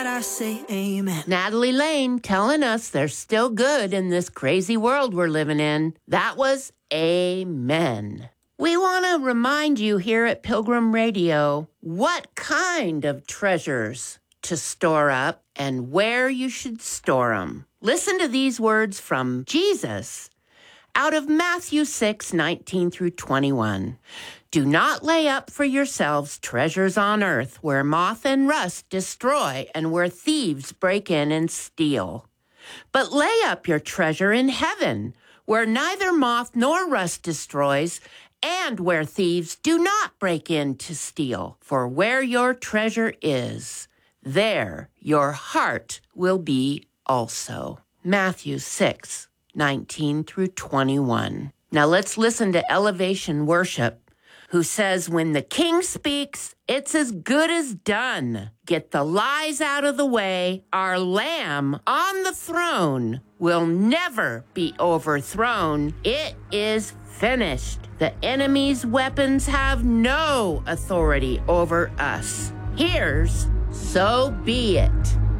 I say amen. Natalie Lane telling us there's still good in this crazy world we're living in. That was amen. We want to remind you here at Pilgrim Radio what kind of treasures to store up and where you should store them. Listen to these words from Jesus out of Matthew 6:19 through 21. Do not lay up for yourselves treasures on earth where moth and rust destroy and where thieves break in and steal. But lay up your treasure in heaven where neither moth nor rust destroys and where thieves do not break in to steal. For where your treasure is, there your heart will be also. Matthew 6:19 through 21. Now let's listen to Elevation Worship, who says when the king speaks, it's as good as done. Get the lies out of the way. Our Lamb on the throne will never be overthrown. It is finished. The enemy's weapons have no authority over us. Here's So Be It.